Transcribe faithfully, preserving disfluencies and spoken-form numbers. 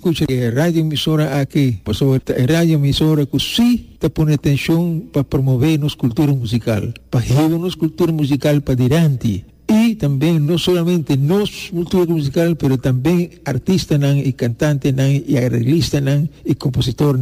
escucha a radio emisora aquí, pues sobre radio emisora que sí te pone atención para promovernos cultura musical, para llevarnos cultura musical para adelante. Y también no solamente nos cultura musical, pero también artistas y cantantes y arreglistas y compositores